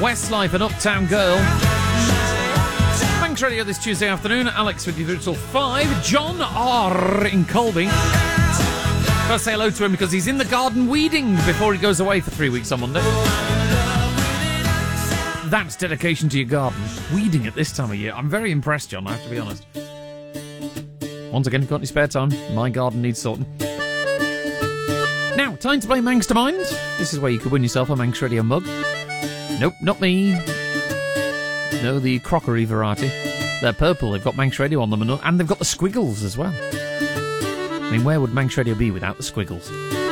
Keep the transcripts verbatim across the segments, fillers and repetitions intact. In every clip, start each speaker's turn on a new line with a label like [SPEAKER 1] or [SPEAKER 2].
[SPEAKER 1] Westlife and Uptown Girl. Manx Radio this Tuesday afternoon. Alex with you through till five. John R. in Colby. Gotta say hello to him because he's in the garden weeding before he goes away for three weeks on Monday. That's dedication to your garden. Weeding at this time of year. I'm very impressed, John, I have to be honest. Once again, got any spare time? My garden needs sorting. Now, time to play Manx to Mind. This is where you could win yourself a Manx Radio mug. Nope, not me. No, the crockery variety. They're purple, they've got Manx Radio on them, and they've got the squiggles as well. I mean, where would Manx Radio be without the squiggles?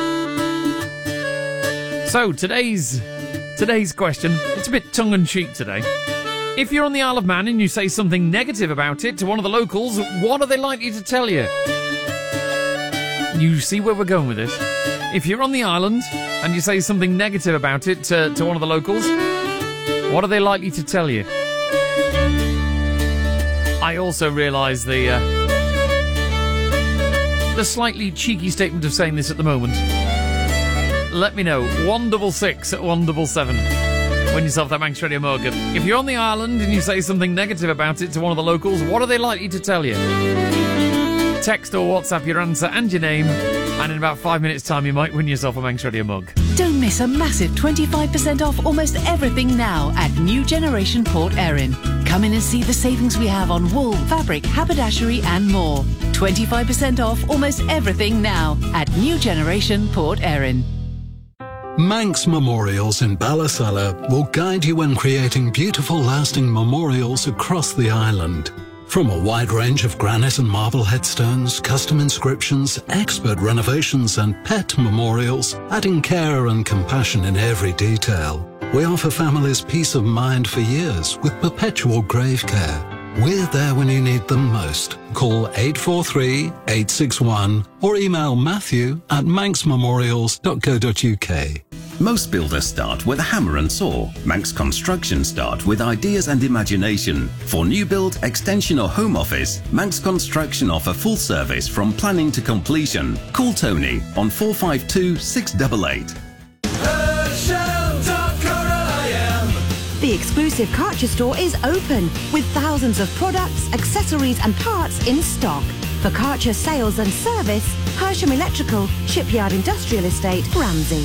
[SPEAKER 1] So, today's today's question, it's a bit tongue-in-cheek today. If you're on the Isle of Man and you say something negative about it to one of the locals, what are they likely to tell you? You see where we're going with this? If you're on the island and you say something negative about it to, to one of the locals, what are they likely to tell you? I also realise the... Uh, The slightly cheeky statement of saying this at the moment. Let me know. one double six at one double seven. Win yourself that Manx Radio mug. If you're on the island and you say something negative about it to one of the locals, what are they likely to tell you? Text or WhatsApp your answer and your name, and in about five minutes' time you might win yourself a Manx Radio mug.
[SPEAKER 2] Don't miss a massive twenty-five percent off almost everything now at New Generation Port Erin. Come in and see the savings we have on wool, fabric, haberdashery and more. twenty-five percent off almost everything now at New Generation Port Erin.
[SPEAKER 3] Manx Memorials in Ballasalla will guide you in creating beautiful lasting memorials across the island. From a wide range of granite and marble headstones, custom inscriptions, expert renovations and pet memorials, adding care and compassion in every detail. We offer families peace of mind for years with perpetual grave care. We're there when you need them most. Call eight four three, eight six one or email matthew at manx memorials dot co dot uk.
[SPEAKER 4] Most builders start with a hammer and saw. Manx Construction start with ideas and imagination. For new build, extension or home office, Manx Construction offer full service from planning to completion. Call Tony on four five two, six eight eight.
[SPEAKER 5] The exclusive Karcher store is open with thousands of products, accessories and parts in stock. For Karcher sales and service, Hersham Electrical, Shipyard Industrial Estate, Ramsey.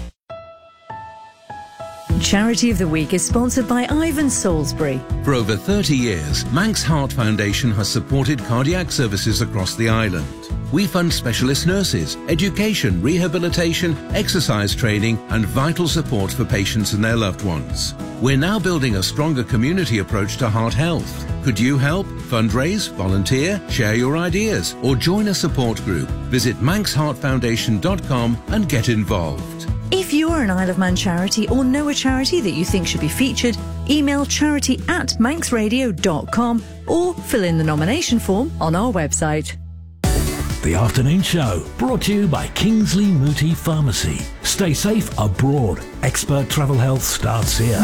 [SPEAKER 6] Charity of the Week is sponsored by Ivan Salisbury.
[SPEAKER 7] For over thirty years, Manx Heart Foundation has supported cardiac services across the island. We fund specialist nurses, education, rehabilitation, exercise training and vital support for patients and their loved ones. We're now building a stronger community approach to heart health. Could you help? Fundraise, volunteer, share your ideas or join a support group. Visit manx heart foundation dot com and get involved.
[SPEAKER 6] If you are an Isle of Man charity or know a charity that you think should be featured, email charity at manx radio dot com or fill in the nomination form on our website.
[SPEAKER 8] The Afternoon Show, brought to you by Kingsley Mooti Pharmacy. Stay safe abroad. Expert travel health starts here.